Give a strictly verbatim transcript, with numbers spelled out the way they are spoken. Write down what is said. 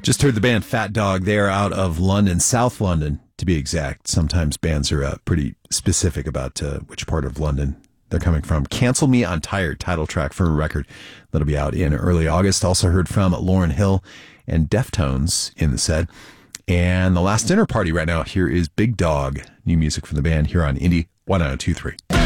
Just heard the band Fat Dog. They are out of London, South London, to be exact. Sometimes bands are uh, pretty specific about uh, which part of London they're coming from. Cancel Me, I'm Tired, title track for a record that'll be out in early August. Also heard from Lauryn Hill and Deftones in the set. And the last dinner party right now, here is Big Dog, new music from the band here on Indie one oh two three.